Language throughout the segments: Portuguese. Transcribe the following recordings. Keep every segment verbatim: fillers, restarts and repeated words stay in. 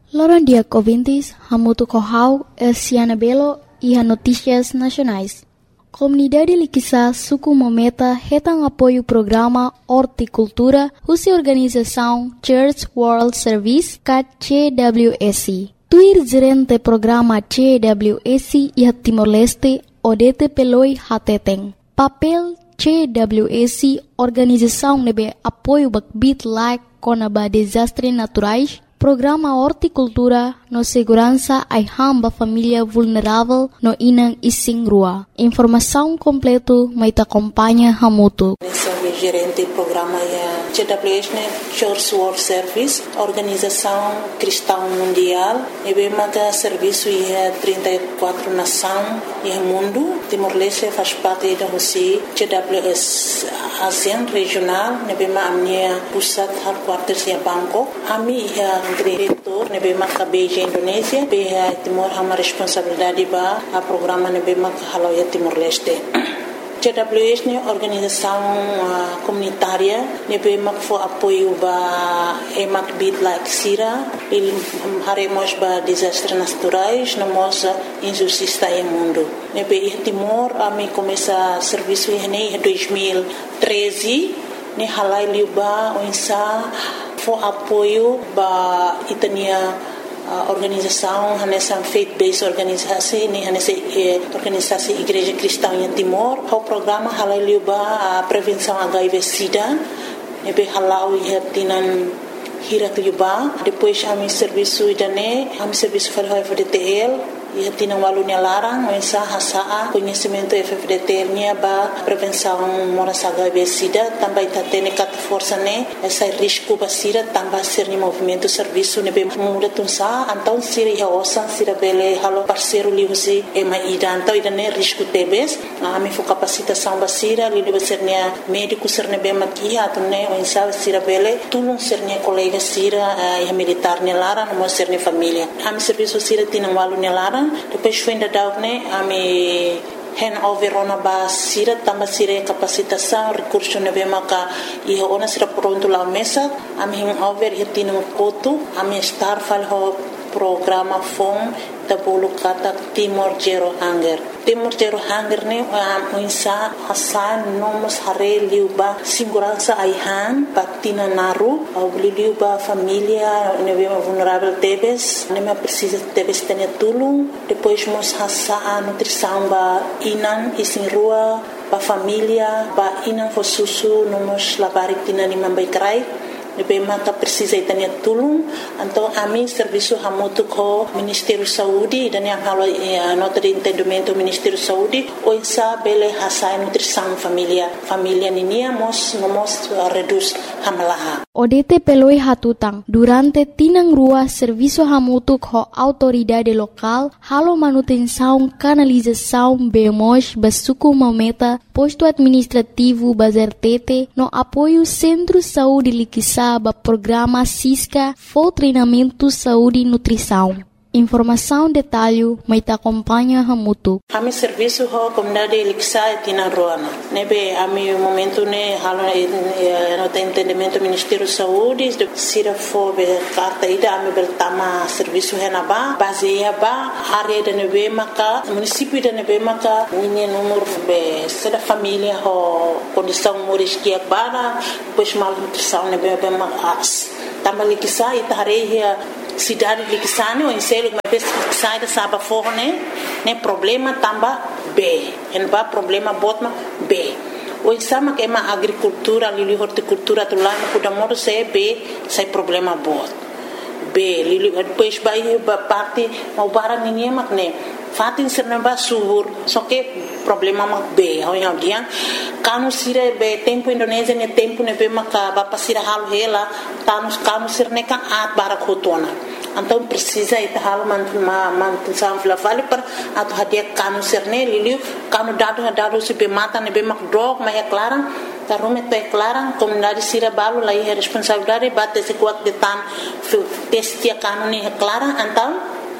Loran dia ouvintes, Hamutu Kohau, Elciana Belo e a Notícias Nacionais. Comunidade Liquiçá, Suku Mometa, retam apoio programa Horticultura, Russa Organização Church World Service, C W S. Tuir gerente programa C W S e a Timor-Leste, Odete Peloi Hateteng. Papel C W S, Organização nebe apoio bakbit like konaba desastres naturais, Programa Horticultura no segurança ai hamba família vulnerável no inang ising rua. Informação completo mai te acompanha Hamutu. Sou gerente do programa C W S, Church World Service, Organização Cristã Mundial. E bem que serviço é trinta e quatro nações e mundo. Timor-Leste faz parte da Rússia. C W S ASEAN regional. E bem a minha pusat headquarters em Bangkok. A minha diretor nebe maka beja Indonesia beha Timor hama responsabilidade ba a programa nebe maka haloya Timor-Leste. C W S ne organização uh, comunitária nebe maka fo apoio ba emak bit like sira il haremos ba desastres naturais na moça injustiça em mundo. Nebe Timor a mi começa serviço em dois mil e treze ne halai liuba oinsa fo apoio ba itania uh, organização hanessa faith-based organisasi ni hanessa eh, organisasi Igreja Cristã em Timor. O programa halai liuba a prevenção H I V SIDA nebe halau ihatinan hira liuba. Depois a mi serviço idane a mi serviço fal F D T L e tinang walunya larang mensa hasaa conhecimento F D T L nya ba prevenção morasa H I V SIDA também tatene cat força ne essa risco basira também ser ni movimento serviço ne be muda tunsa então siri ya osan sira bele halo parceiro liusi e mai ida então ida ne risco tebes a mi fo capacitação basira li deve ser nia médico ser ne be makia atune mensa sira bele tulung ser nia colega sira e militar ne larang mo ser ne família a mi serviço sira tinang walunya larang. Depois foi da Daune a me hand over ona ba sira tamba sira capacitação recurso nebe maka e ona sira pronto lá mesa a me hand over e tino koto a me star fal ho programa fom da bolu kata Timor Zero Hunger. Timor Zero Hunger ne a insa hasan nomos hare liuba segurança aihan patina naru au liuba família nebe vulnerável tebes nebe precisa tebes tenia tulung depois mos hasa a nutrição ba inan isin rua ba família ba inan fo susu nomos labarik tina ni mambai krai nebe maka precisa itania tulung então a mim serviço hamutu ko Ministério Saúde dan yang halo eh, nota de entendimento Ministério Saúde o insa bele hasai nutrição família família ninia mos mos uh, reduz hamalaha Odete peloi hatutang durante tinang rua serviço hamutu ko autoridade local halo manutenção canalização bemos basuku mometa posto administrativo bazertete no apoio Centro Saúde Liquiçá ba programa Cisca for treinamento saúde e nutrição. Informação detalhe mai te acompanha Hamutu. A mi serviço ho comunidade Liquiçá e tina roana. Nebe a mi momento ne halo no te entendimento Ministério Saúde de sira fo be carta ida a mi beltama serviço henaba baseia ba área de nebe maka município de nebe maka ninha número be seda família ho condição moriskia bara pois mal nutrição nebe be mas tama Liquiçá e tareia cidade Liquiçá ne o inselo mas be sai da saba forne ne problema tamba B en ba problema botma B o insama que ma agricultura lili horticultura tu lá no kuda modo se B sai problema bot B lili depois vai ba parte mau barang ninguém mak ne fatin serna ba subur só que problema mak B ho yang dia kanu sire be tempo Indonesia ne tempo ne be maka ba pasira halu hela tanus kanu sirne kan at barak hotona então precisa ita hal man ma man sam fla vale per atau hadia kanu serne liliu kanu dado dado se be mata ne be mak drog ma é clara tarume te clara comunidade sira balu lá é responsabilidade bate se kuat de tan testia kanu ne é clara então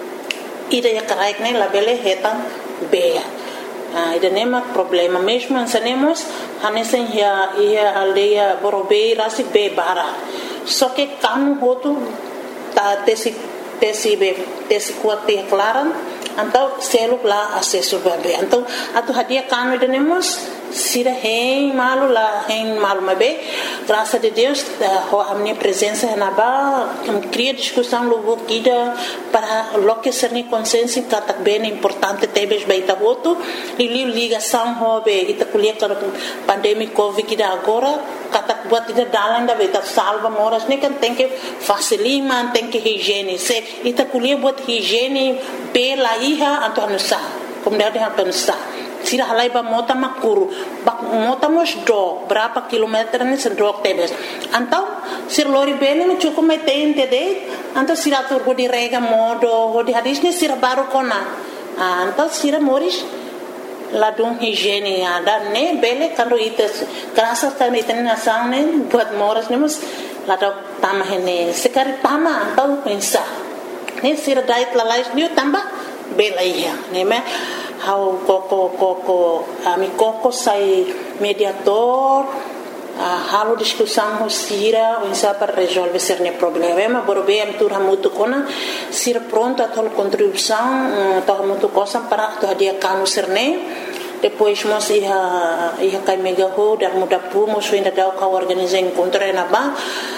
ida ya karaik ne labele hetan be ah ida nema problema mesmo ansanemos hanesen ya ia aldeia borobei rasi be bara só que kanu hotu ta tesi tesi be tesi kuat te klaran então selo lá acesso bebê então atu hadia kanu denemos sira hein malu lá hein malu mabe graças a Deus a minha presença na ba cria discussão logo kida para lo que ser ni consciência que bem importante tebes baita voto e ligação hobe ita kulia para pandemia covid kida agora katak buat ida dalan da beta salva moras ne kan tem que facilima tem que higiene se ita kulia buat higiene pela iha atau nusa kemudian atau nusa sira halai ba mota makuru bak mota mos do berapa kilometer ni sendok tebes antau sir lori bene me cukup metente de antau sira tur go di rega modo go di hadis ni sira baru kona antau sira moris ladung higiene ada ne bele kando ites kerasa tan iten nasang ne buat moras ne mus ladok tamah ne sekari tama antau pensa ne sira dait lalais ni tambah bela iya ne me how koko koko ami koko sai mediator uh, halo discussão ho sira o insa para resolver cerne problema borbe am tur hamutu kona sira pronto a tol contribuição to hamutu cosa para to dia kanu cerne depois mos ia ia kai mega ho dar muda pu mos ainda dau ka organizar encontro na ba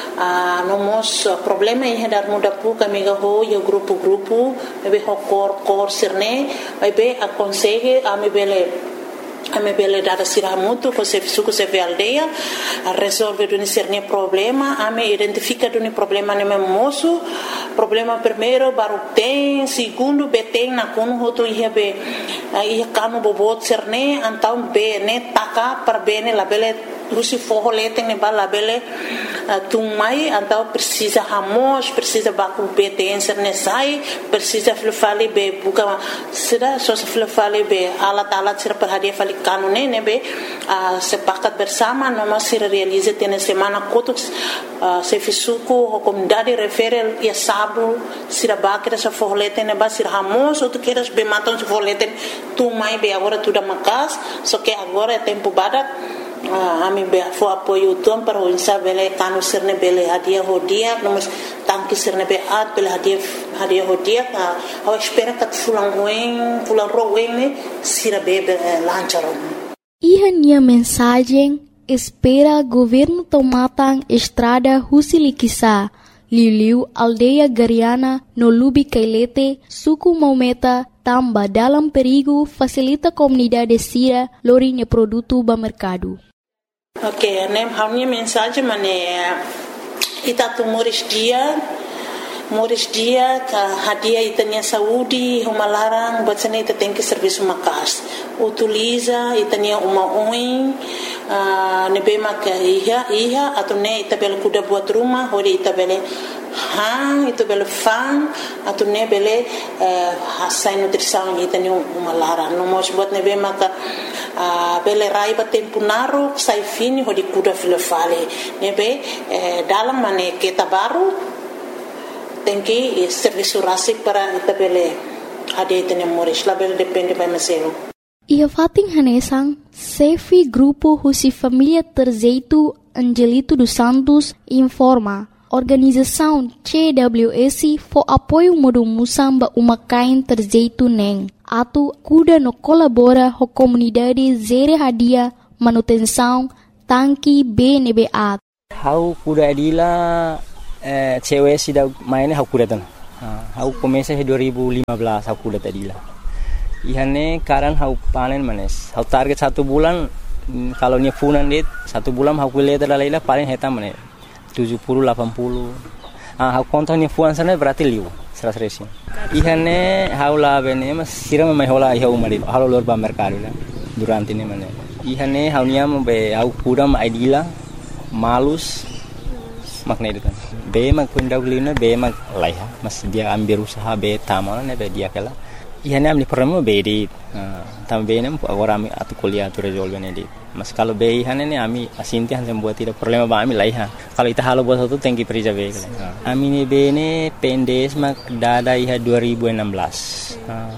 a no mos problema ia dar muda pu ka mega ho ia grupo grupo be ho cor cor cerne vai be a consegue a me bele a me bele dada sira mutu ko se suku se ve aldeia a resolve do cerne problema a me identifica do problema ne moço problema primeiro baru tem segundo beteng na kono hoto ia be ia kanu bobot cerne antau be ne taka per bene la bele Lucy forro leteng ne bala bele tung mai antau precisa hamos precisa baku beten cerne sai precisa flufali be buka sida so flufali be alat alat sira perhadia fali kanune ne be sepakat bersama no masih realize tene semana kotuk se fisuku comunidade referel ia sabu sira bakira sa forro leteng ne ba sira hamos ou tu queres be maton se forro leteng tung mai be agora tudo makas só que agora é tempo badat Ah, ami be fo apoio tom para o insa bele kanu serne bele hadia hodia nomos tanki serne be at bele hadia hadia hodia a ao espera que fulan ruim fulan ruim ne sira bebe lancharon. Iha nia mensagem espera governo tomatan estrada Husilikisa Liliu aldeia Gariana no Lubi Kailete suku Maumeta tamba dalam perigo facilita comunidade sira lorinha produto ba mercado. Ok, nem a minha mensagem mane ita tu moris dia moris dia ka hadia itania saúde uma larang buat sana ita tem que serviço makas utiliza itania uma oin nebe maka iha iha atau ne ita bel kuda buat rumah hori ita bele hang itu bele fang atau ne bele hasai nutrição itania uma larang no mos buat nebe maka bele rai ba tempo naru sai fini hori kuda filofale nebe dalam mane kita baru tem que serviço rasic para itabele ade tene moris label depende by meselo. Ia fating hanesang Sefi Grupo Husi Família Terzeito Angelito dos Santos informa organização C W S for apoio modo musamba umakain Terzeito neng atu kuda no colabora ho comunidade zere hadia manutenção tanki B N B A. How kuda adila Eh, cewek sih dah mainnya aku datang. Aku komesa dua ribu lima belas aku datang tadi lah. Ihane karan aku panen manes. Aku target satu bulan kalau ni funan dit satu bulan aku lihat dalam lah paling hitam manes tujuh puluh delapan puluh. Ah aku kontak ni funan sana berarti liu seratus resin. Ihane aku lah bene mas siram mai hola iha umari. Halo luar ba mercado lah durante ni manes. Ihane aku niam be aku kuram idila malus makna itu kan. Be mag pundaw lina be mag laiha mas dia ambil usaha be tamal ne be dia kala ihane amli problema be di tam be nem agora ami atu kuliah tu resolve ne di mas kalau be ihane ne ami asinti han buat tidak problema ba ami laiha kalau ita halo buat satu tengki perija be kala ami ne be ne pendes mag dada iha dua ribu enam belas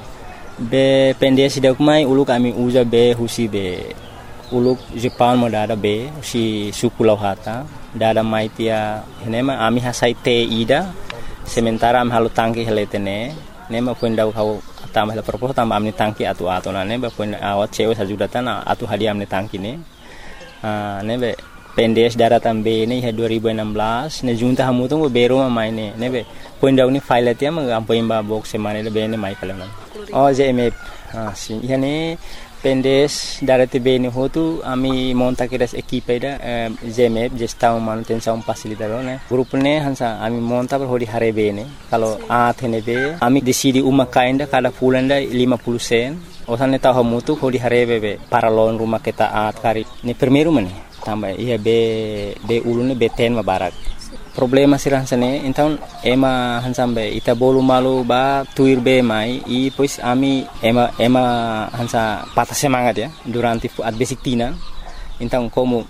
be pendes dak mai uluk ami uja be husi be uluk Jepang mo dada be si suku lauhata dada mai tia henema ami hasai te ida sementara am halu tangki heletene ne ma poin dau kau tambah la propos tambah amni tangki atu atu na ne ba poin awat cewek sajudatan atu hadiah amni tangki ne ne be pendes daratan be ne dua ribu enam belas ne junta hamu tu bero ma mai ne ne be poin dau ni file atia ma am poin ba box semane le be ne mai kala oh J M F ah si yani pendes darate be ne hotu ami monta kiras equipe da J M F gestão manutenção facilitador ne grupo ne hansa ami monta per hodi hare be ne kalau a thene be ami decidi uma kainda kada pulanda lima puluh sen osan ne tahu mutu hodi hare be para loan rumah kita at kari ni primeiro mane tambah iya be be ulune be ten ma barak problema sirang sene então ema hansambe ita bolu malu ba tuir be mai i pois ami ema ema hansa patah semangat ya durante at basic tina então como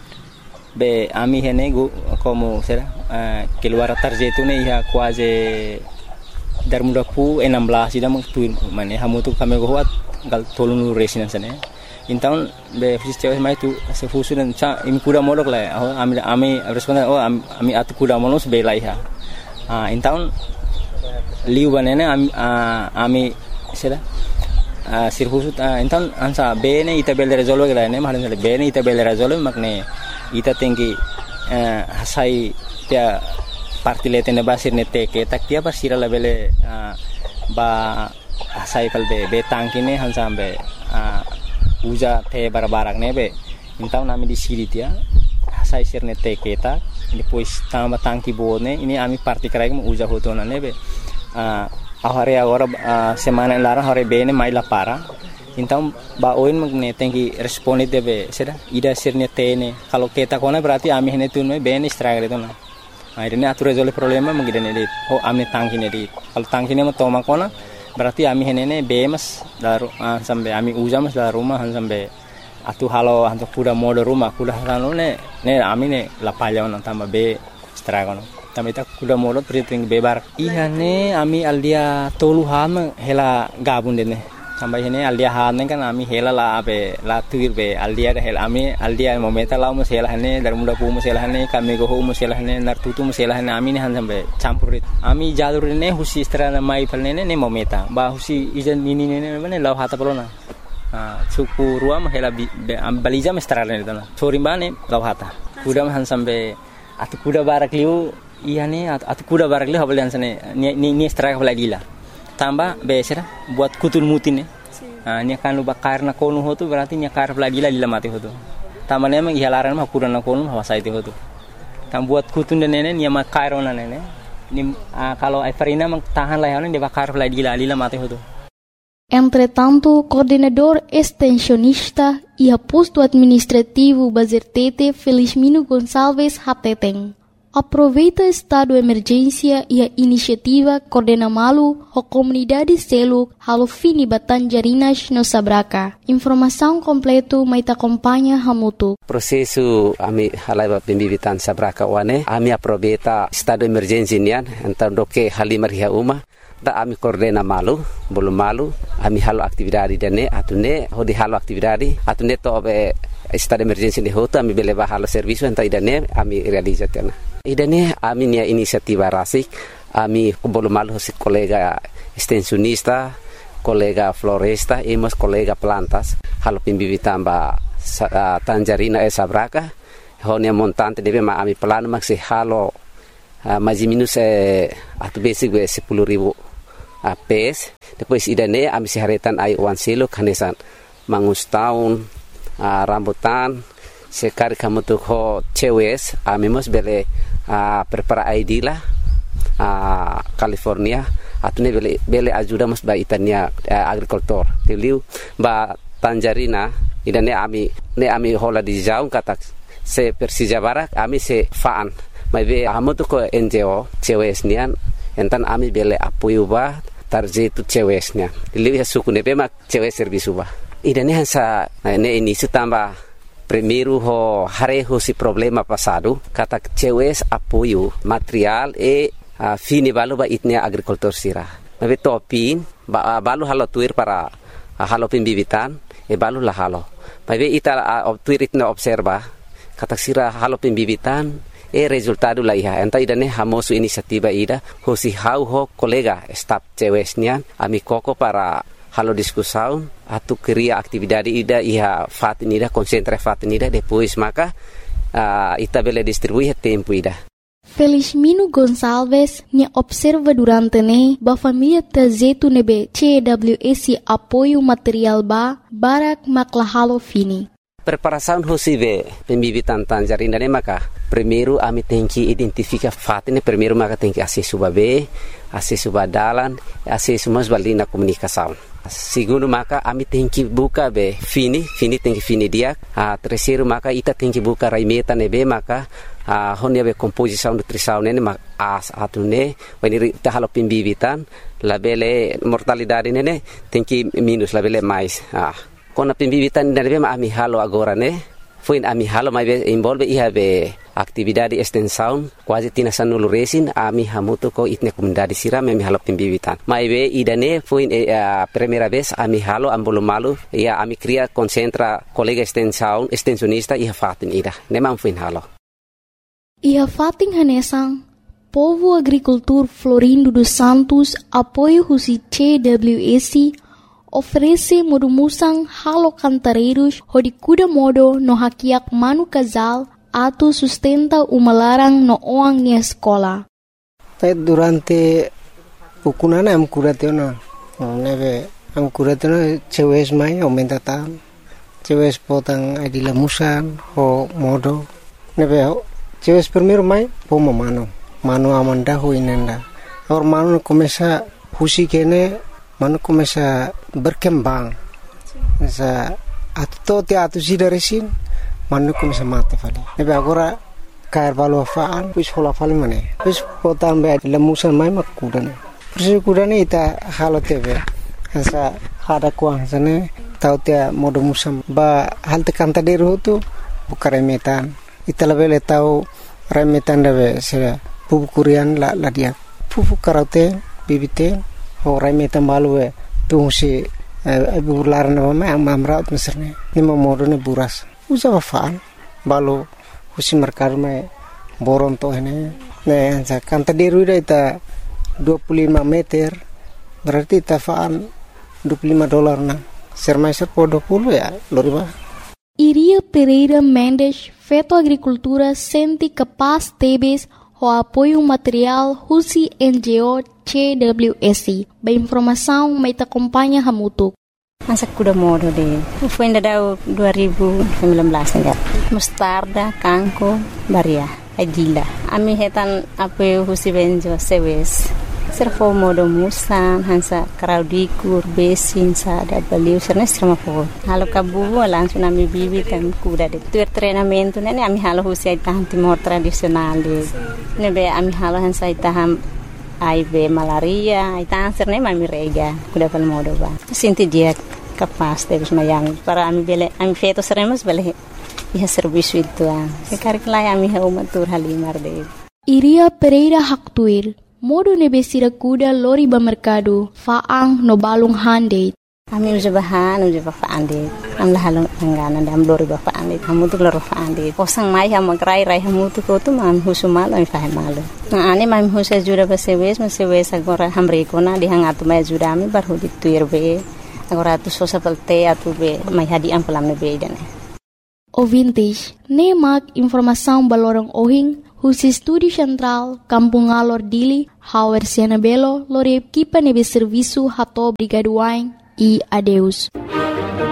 be ami hene go como será uh, keluar tarjetu ne ia quase dar muda pu enam belas ida meng tuir mane hamu tu kami go hat gal tolunu resinan sene então be fisioterapi mai tu se fusu dan cha imi kuda molok la oh ami ami responden oh ami atu kuda molok be lai ha ah então liu banene ami ami sera ah sirfusu então ansa be ne ita bele resolve la ne mahan be ne ita bele resolve makne ita tinggi hasai dia partilete ne basir ne teke tak dia basira la bele ba hasai kal be be tangkine hansa be uja te barbarak nebe então nami di siri dia sai sirne te keta depois tama tangki bone ini ami parti krai mo uja hotona nebe ah ahare agora semana lara hore bene mai la para então ba oin magne tengi responde debe seda ida sirne tene kalau keta kona berarti ami hene tunme bene struggle itu na akhirnya atu resolve problema mengidane dit oh ami tangki ne dit kalau tangki ne mo toma kona berarti ami henene bemas daru uh, sampai ami ujamas dari rumah sampai atu halo hantu kuda mode rumah kuda halo ne ne ami ne lapalya on tambah be stragon tambah ita kuda mode priting bebar iya ne ami aldia toluhan hela gabun dene sampai hene aldia han kan ami hela la abe la tuir be aldia hela ami aldia momenta la mus hela hene dari muda pu mus hela hene kami go mus hela hene nar tutu mus hela hene ami ne han sampai campurit ami jalur ne husi strana mai palne ne momenta ba husi ijan nini ne ne law hata pelona ah suku ruam hela am balija mestrana ne tana sorimbane law hata kuda han sampai atu kuda barak liu iya ne atu kuda barak liu habalian sane ni ni straka balagila tambah besera buat kutul mutin ne ah nya kan lu bakar na konu hotu berarti nya kar lagi la lila mati hotu tambah ne mang ihalaran mah kurang na konu hawasa itu hotu tam buat kutun dan nene nya makar ona nene ni kalau Everina mang tahan lah dia bakar lagi la lila mati hotu. Entretanto, coordenador extensionista e aposto administrativo Bazertete Felizmino Gonçalves Hateteng aproveita estado de emergência e a iniciativa Coordena Malu, a comunidade Seluk, halo fini Batanjarinas no Sabraka. Informação completa mais acompanha Hamutu. Prosesu ami halai pembibitan Sabraka wane, ami aproveita estado de emergência nian, então doke halimar hia uma. Da ami Coordena Malu, belum malu, ami halo aktividade dene, atune hodi halo aktividade, atune to be estado de emergência de hoto, ami beleba halo serviço, então idane ami realizatiana. Idane ami nia inisiativa rasik, ami belum malu si kolega extensionista, kolega floresta, emos kolega plantas, halo pimbibitan ba uh, Tanjarina e Sabraka, honia montante debe ma ami plano maksi halo uh, mais minus eh, atu basic we sepuluh ribu uh, pes. Depois idane ami siharetan ai wan silo kanesan mangus tahun uh, rambutan sekar kamu tuh ho cewes ami mos bele uh, prepara I D lah uh, California atune bele bele ajuda mos ba itania uh, agricultor tiliu ba Tanjarina idane ami ne ami hola di jaung katak se Persija Barak ami se faan mai be amu tuh ko N G O cewes nian entan ami bele apoio ba tarjetu cewesnya tiliu ya suku ne be mak cewes servisu ba idane hansa ne ini setambah primeiro ho hareho si problema passado kata cewes apoio material e uh, fini balu ba itnia agricultor sira mabe topin ba uh, balu halo tuir para uh, halo pimbibitan e balu la halo mabe ita uh, tuir itna observa kata sira halo pimbibitan E resultado la iha. Enta ida ne hamosu inisiativa ida. Hosi hau ho kolega staf cewesnian. Ami koko para halo diskusaun. Atu keria aktividade ida iha fatin ida. Konsentra fatin ida. Depois maka uh, ita bele distribuir tempo ida. Felizmino Gonçalves ne observa durante ne ba família trazetu nebe C W S apoio material ba barak maklahalo fini. Preparação hosive pembibitan tangerina ne maka primeiro ami tem que identificar fatine primeiro maka tem que acesso babe acesso badalan acesso mas balina comunicação. Segundo maka ami tem que buka be fini fini tem que fini dia. A terceiro maka ita tem que buka raimeta nebe maka a honia be composição nutrição ne mak as atune weniri ta halo pembibitan labele mortalidade ne tem que minus labele mais. Ah Kona pembibitan dari bema ami halo agora ne foi ami halo mai be involve iha be aktividade extensão quase tina sanulu resin ami hamuto ko itne comunidade siram ami halo pembibitan mai be idane foi a primeira vez ami halo ambolo malu ia ami cria concentra colega extensão extensionista iha fatin ida ne mam foi halo iha fatin hanesang Povo Agricultor Florindo dos Santos apoio husi C W S oferece modumusang halo cantareiros hodi kuda modo no hakiak manu casal atu sustenta umalarang no oang ni escola. Durante ukunana am kuratena neve am kuratena cewes mai aumenta tam cewes potang adila musan ho modo neve cewes primero mai po mano mano amanda ho inenda or mano começa husi kene mano começa berkembang sa atto te atu sida resin mano começa mate fali nebe agora cair valo faan pis hola fali mane pis potam be lemusan mai makudane pis kudane ita halo tebe sa hada kuang sane tau te modo musam ba hal te kanta deru tu bukare metan ita lebele tau remetan debe se pupu kurian la la dia pupu karate bibite ho remetan balwe tu si ibu laran mama yang mamraut meserne ni momodo ne buras usa faan balu husi merkar me boron to ini ne sa kanta deru ita dua puluh lima meter berarti tafaan dua puluh lima dolar na sermaiser po dua puluh ya loriba. Iria Pereira Mendes Feto Agricultura senti capaz tebes o apoio material husi N G O C W S. Ba informação mai ta acompanha hamutuk. Masa kuda modo de. Foi ainda dua ribu sembilan belas enggak. Mustarda, kangko, baria, adila. Ami hetan apoio husi benjo sewes. Servo modo musan hansa kraudikur besin sa da baliu serna strama po halo kabu langsung ami bibitan kuda de tuer treinamento nene ami halo husi taham timor tradisional de nebe ami halo hansa taham I B malaria ita serne ami rega kuda pal modo ba sinti dia kapas de mayang para ami bele ami feto seremos bele iha serviço itu ah sekarang lai ami ha umatur halimar de Iria Pereira Haktuil modo nebesira kuda lori ba mercado faang no balung hande ami uja bahan uja ba faande am la halong angana dam lori ba faande hamu tu lori faande posang mai ha magrai rai hamu tu ko tu mam husumal ai fahe malu na ane mam husa jura ba sewes ma sewes agora hamre ko na di hangatu mai jura mi bar hudi tuir be agora tu sosa pelte atu be mai hadi am pelam ne be dane ouvintes ne mak informação balorong ohing Husi Studi Central, Kampung Alor Dili, Hauer Siana Belo, Lore Equipa Nebe Serviço Hato Brigaduain e adeus.